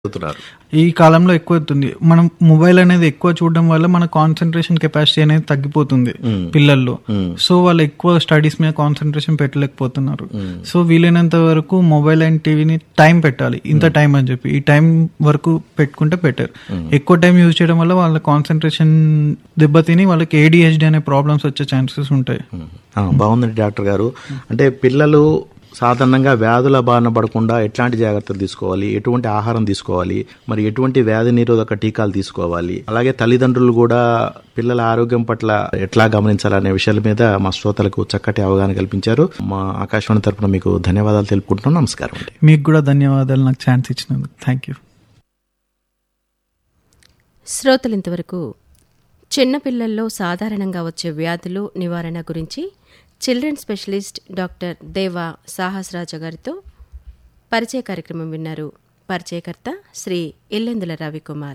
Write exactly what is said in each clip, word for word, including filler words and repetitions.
చదువుతున్నారు. ఈ కాలంలో ఎక్కువ అవుతుంది. మనం మొబైల్ అనేది ఎక్కువ చూడడం వల్ల మన కాన్సన్ట్రేషన్ కెపాసిటీ అనేది తగ్గిపోతుంది పిల్లల్లో. సో వాళ్ళు ఎక్కువ స్టడీస్ మీద కాన్సన్ట్రేషన్ పెట్టలేకపోతున్నారు. సో వీలైనంత వరకు మొబైల్ అండ్ టీవీని టైం పెట్టాలి, ఇంత టైం అని చెప్పి ఈ టైం వరకు పెట్టుకుంటే బెటర్. ఎక్కువ టైం యూజ్ చేయడం వల్ల వాళ్ళ కాన్సన్ట్రేషన్ దెబ్బతిని వాళ్ళకి ఏడిహెచ్డి అనే ప్రాబ్లమ్స్ వచ్చే ఛాన్సెస్ ఉంటాయి. బాగుందండి డాక్టర్ గారు. అంటే పిల్లలు సాధారణంగా వ్యాధుల బారిన పడకుండా ఎట్లాంటి జాగ్రత్తలు తీసుకోవాలి, ఎటువంటి ఆహారం తీసుకోవాలి, మరి ఎటువంటి వ్యాధి నిరోధక టీకాలు తీసుకోవాలి, అలాగే తల్లిదండ్రులు కూడా పిల్లల ఆరోగ్యం పట్ల ఎట్లా గమనించాలనే విషయాల మీద మా శ్రోతలకు చక్కటి అవగాహన కల్పించారు. మా ఆకాశవాణి తరపున మీకు ధన్యవాదాలు తెలుపుకుంటున్నాం. నమస్కారం అండి. మీకు కూడా ధన్యవాదాలు నాకు ఛాన్స్ ఇచ్చినందుకు. Thank you. శ్రోతలు ఇంతవరకు చిన్నపిల్లల్లో సాధారణంగా వచ్చే వ్యాధులు నివారణ గురించి చిల్డ్రన్ స్పెషలిస్ట్ డాక్టర్ దేవా సాహస్రాజ గారితో పరిచయ కార్యక్రమం విన్నారు. పరిచయకర్త శ్రీ ఇల్లెందుల రవికుమార్.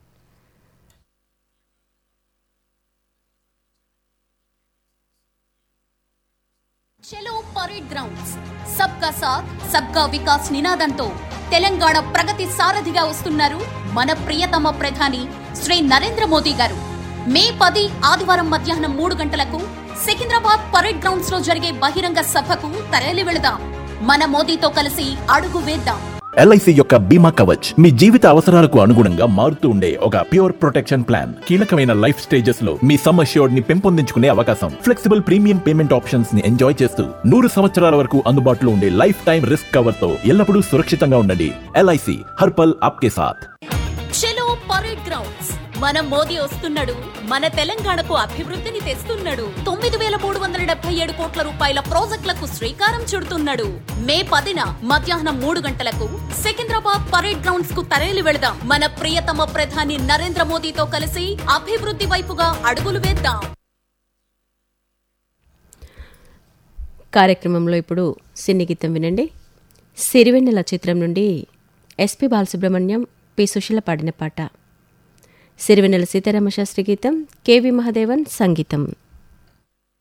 చలో పరేడ్ గ్రౌండ్స్ సబ్కా సాత్ సబ్కా వికాస్ నినాదంతో తెలంగాణ ప్రగతి సారథిగా వస్తున్నారు మన ప్రియతమ ప్రధాని శ్రీ నరేంద్ర మోదీ గారు. మే పది ఆదివారం మధ్యాహ్నం మూడు గంటలకు సికింద్రాబాద్ పరేడ్ గ్రౌండ్స్ లో జరిగే బహిరంగ సభకు తరలి వెళదాం. మన మోదీతో కలిసి అడుగు వేద్దాం. ఎల్ఐసి యొక్క బీమా కవచ్ మీ జీవిత అవసరాలకు అనుగుణంగా మారుతూ ఉండే ఒక ప్యూర్ ప్రొటెక్షన్ ప్లాన్. కీలకమైన లైఫ్ స్టేజెస్ లో మీ సమ్ అష్యూర్డ్ ని పెంపొందించుకునే అవకాశం, ఫ్లెక్సిబుల్ ప్రీమియం పేమెంట్ ఆప్షన్స్ ని ఎంజాయ్ చేస్తూ నూరు సంవత్సరాల వరకు అందుబాటులో ఉండే లైఫ్ టైం రిస్క్ కవర్ తో ఎల్లప్పుడూ సురక్షితంగా ఉండండి. ఎల్ఐసి హర్పల్ ఆప్కే సాథ్. చలో పరేడ్ గ్రౌండ్స్. మన మోదీ వస్తున్నాడు, మన తెలంగాణకు అభివృద్ధిని తెస్తున్నాడు. తొమ్మిది వేల మూడు వందల డెబ్బై ఏడు కోట్ల రూపాయల ప్రాజెక్టులకు శ్రీకారం చుడుతున్నాడు. మే పదిన మధ్యాహ్నం మూడు గంటలకు సికింద్రాబాద్ పరేడ్ గ్రౌండ్స్ కు తరలి వెళదాం. మన ప్రియతమ ప్రధాని నరేంద్ర మోదీతో కలిసి అభివృద్ధి వైపుగా అడుగులు వేద్దాం. కార్యక్రమంలో ఇప్పుడు సినీ గీతం వినండి. సిరివెన్నెల చిత్రం నుండి ఎస్పి బాలసుబ్రహ్మణ్యం, పి సుశీల పాడిన పాట. సిరివెన్నెల సీతారామ శాస్త్రి గీతం, కెవి మహాదేవన్ సంగీతం.